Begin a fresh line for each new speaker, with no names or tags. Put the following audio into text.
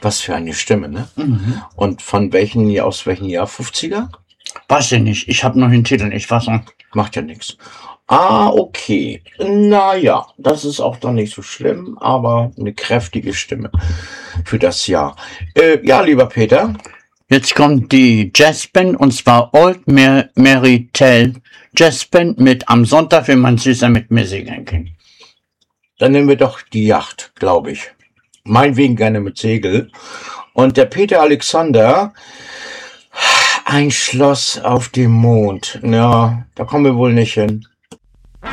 Was für eine Stimme, ne?
Mhm.
Und aus welchem Jahr? 50er?
Weiß ich nicht. Ich habe noch den Titel nicht fassen.
Macht ja nichts. Ah, okay. Naja, das ist auch dann nicht so schlimm, aber eine kräftige Stimme für das Jahr. Ja, lieber Peter.
Jetzt kommt die Jazzband, und zwar Old Mary Tell Jazzband mit Am Sonntag will mein Süßer mit mir segeln gehen.
Dann nehmen wir doch die Yacht, glaube ich. Meinetwegen gerne mit Segel. Und der Peter Alexander, ein Schloss auf dem Mond. Ja, da kommen wir wohl nicht hin.